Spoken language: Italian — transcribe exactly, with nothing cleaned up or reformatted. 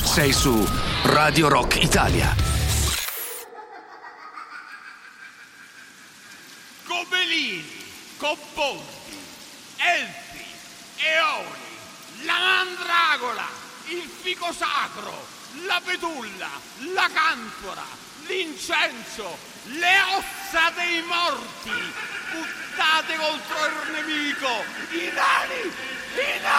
Sei su Radio Rock Italia. Gobelini, coboldi, elfi, eoni, la mandragola, il fico sacro, la betulla, la canfora, l'incenso, le ossa dei morti, buttate contro il nemico, i nani, i nani!